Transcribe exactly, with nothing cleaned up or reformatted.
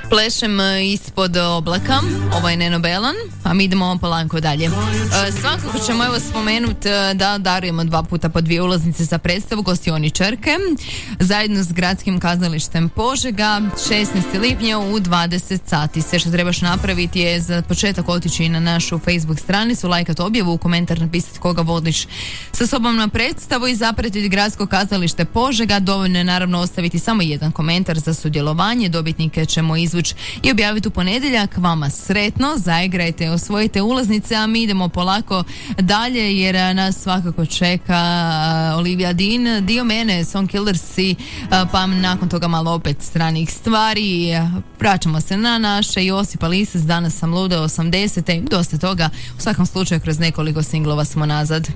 Plešem ispod oblaka, ovo je Neno Belan, a mi idemo polako dalje. E, svakako ćemo evo spomenuti da darujemo dva puta po dvije ulaznice za predstavu Gostioničarke zajedno s Gradskim kazalištem Požega šesnaestog lipnja u dvadeset sati. Sve što trebaš napraviti je za početak otići na našu Facebook stranicu, lajkat objavu, u komentar napisati koga vodiš sa sobom na predstavu i zapratiti Gradsko kazalište Požega. Dovoljno je naravno ostaviti samo jedan komentar za sudjelovanje. Dobitnike ćemo izvući i objaviti u ponedjeljak. Vama sretno, zaigrajte, osvojite ulaznice, a mi idemo polako dalje jer nas svakako čeka Olivia Dean, Dio mene, Song Killersi, pa nakon toga malo opet stranih stvari. Vraćamo se na naše Josipa Lisac, Danas sam luda osamdesete, dosta toga, u svakom slučaju kroz nekoliko singlova smo nazad.